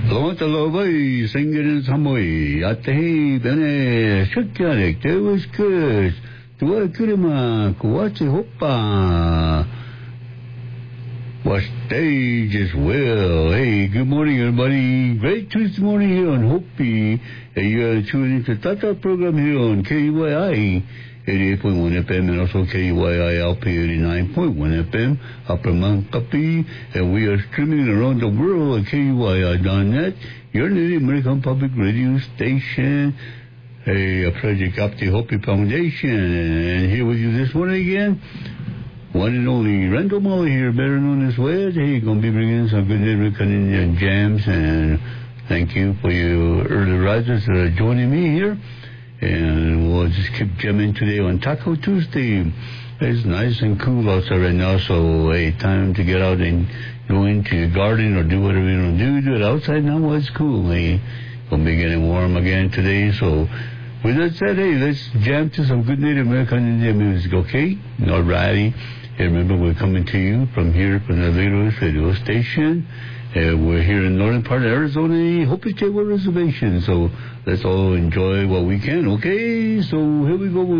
Lomatalobay, singing Samoy, Atahi, Bene, Shakyanik, that was good. Tua Kurima, Kuwachi Hopa. What stage as well. Hey, good morning, everybody. Great Tuesday morning here on Hopi. Hey, you're tuning into Tata program here on KUYI 88.1 FM and also KUYI LP 89.1 FM, Upper Mount Kapi. And we are streaming around the world at KUYI.net, your Native American Public Radio Station. Hey, a project up the Hopi Foundation. And here with you this morning again, one and only Randall Molly here, better known as Wed. Hey, going to be bringing some good Indian jams, and thank you for your early risers that are joining me here. And we'll just keep jamming today on Taco Tuesday. It's nice and cool outside right now, so hey, time to get out and go into your garden or do whatever you want to do. Do it outside now while it's cool. Hey, going to be getting warm again today, so with that said, hey, let's jam to some good Native American Indian music, okay? Alrighty. And remember, we're coming to you from here from the Aleros radio station. We're here in northern part of Arizona, Hopi Table Reservation. So let's all enjoy what we can, okay? So here we go.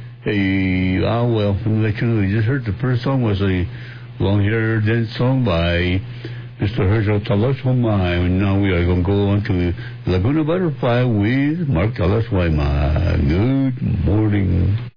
Let me let you know, you just heard the first song was a long-haired dance song by Mr. Herschel Talaswama. And now we are going to go on to Laguna Butterfly with Mark Talaswama. Good morning.